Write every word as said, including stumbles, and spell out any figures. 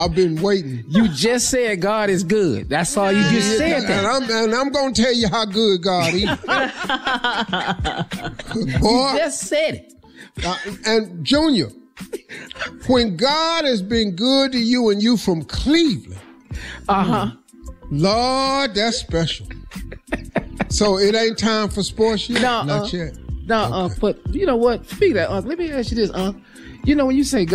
I've been waiting. You just said God is good. That's all you just said. And That. I'm, and I'm going to tell you how good God is. Boy, You just said it. uh, and Junior, when God has been good to you and you from Cleveland, Uh-huh. Lord, that's special. So it ain't time for sports yet? No, Not uh, yet. No, uh, but you know what? Speak of that, Unc. Let me ask you this, Unc. You know when you say God